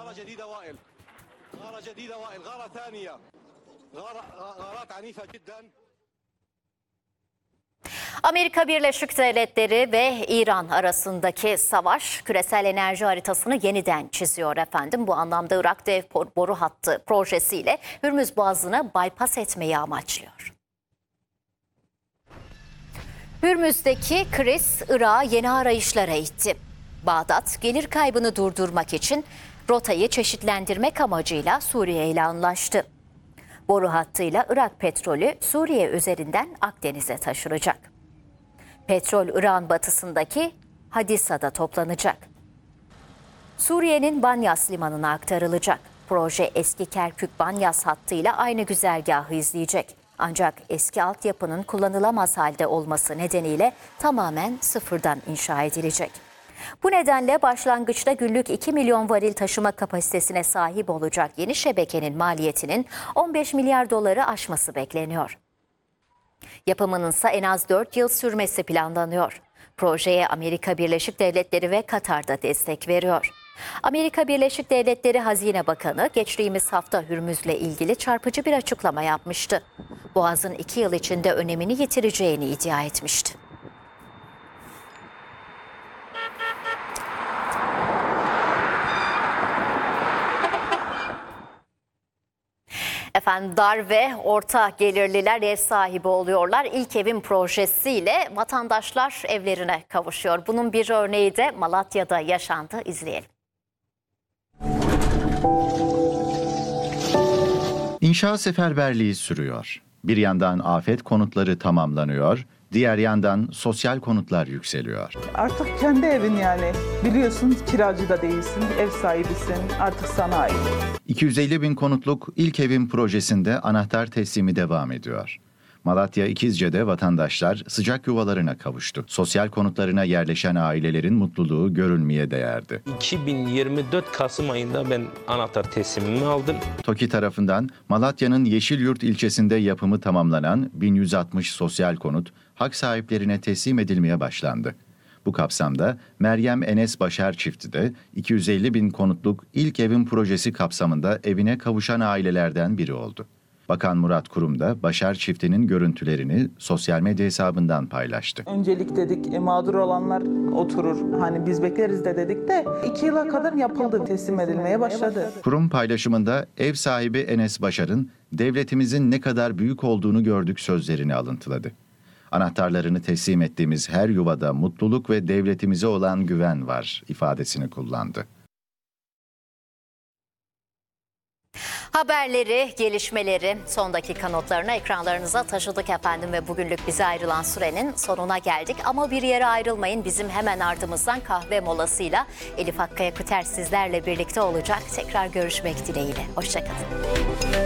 غارة جديدة وائل، غارة جديدة وائل، غارة ثانية، غارات عنيفة جدا. Amerika Birleşik Devletleri ve İran arasındaki savaş küresel enerji haritasını yeniden çiziyor efendim. Bu anlamda Irak Dev Boru Hattı projesiyle Hürmüz Boğazı'nı bypass etmeyi amaçlıyor. Hürmüz'deki kriz Irak'ı yeni arayışlara itti. Bağdat gelir kaybını durdurmak için rotayı çeşitlendirmek amacıyla Suriye ile anlaştı. Boru hattıyla Irak petrolü Suriye üzerinden Akdeniz'e taşınacak. Petrol Irak'ın batısındaki Hadisa'da toplanacak. Suriye'nin Banyas limanına aktarılacak. Proje eski Kerkük-Banyas hattıyla aynı güzergahı izleyecek. Ancak eski altyapının kullanılamaz halde olması nedeniyle tamamen sıfırdan inşa edilecek. Bu nedenle başlangıçta günlük 2 milyon varil taşıma kapasitesine sahip olacak yeni şebekenin maliyetinin 15 milyar doları aşması bekleniyor. Yapımının ise en az 4 yıl sürmesi planlanıyor. Projeye Amerika Birleşik Devletleri ve Katar da destek veriyor. Amerika Birleşik Devletleri Hazine Bakanı geçtiğimiz hafta Hürmüz'le ilgili çarpıcı bir açıklama yapmıştı. Boğaz'ın 2 yıl içinde önemini yitireceğini iddia etmişti. Efendim dar ve orta gelirliler ev sahibi oluyorlar. İlk evin projesiyle vatandaşlar evlerine kavuşuyor. Bunun bir örneği de Malatya'da yaşandı. İzleyelim. İnşaat seferberliği sürüyor. Bir yandan afet konutları tamamlanıyor, diğer yandan sosyal konutlar yükseliyor. Artık kendi evin yani. Biliyorsun kiracı da değilsin, ev sahibisin, artık sana ait. 250 bin konutluk ilk evin projesinde anahtar teslimi devam ediyor. Malatya İkizce'de vatandaşlar sıcak yuvalarına kavuştu. Sosyal konutlarına yerleşen ailelerin mutluluğu görülmeye değerdi. 2024 Kasım ayında ben anahtar teslimimi aldım. TOKİ tarafından Malatya'nın Yeşilyurt ilçesinde yapımı tamamlanan 1160 sosyal konut hak sahiplerine teslim edilmeye başlandı. Bu kapsamda Meryem Enes Başar çifti de 250 bin konutluk ilk evin projesi kapsamında evine kavuşan ailelerden biri oldu. Bakan Murat Kurum da Başar çiftinin görüntülerini sosyal medya hesabından paylaştı. Öncelik dedik, mağdur olanlar oturur. Hani biz bekleriz de dedik de 2 yıla kadar yapıldı, teslim edilmeye başladı. Kurum paylaşımında ev sahibi Enes Başar'ın devletimizin ne kadar büyük olduğunu gördük sözlerini alıntıladı. Anahtarlarını teslim ettiğimiz her yuvada mutluluk ve devletimize olan güven var ifadesini kullandı. Haberleri, gelişmeleri son dakika notlarını ekranlarınıza taşıdık efendim ve bugünlük bize ayrılan sürenin sonuna geldik. Ama bir yere ayrılmayın, bizim hemen ardımızdan kahve molasıyla Elif Akkaya Küter sizlerle birlikte olacak. Tekrar görüşmek dileğiyle. Hoşçakalın.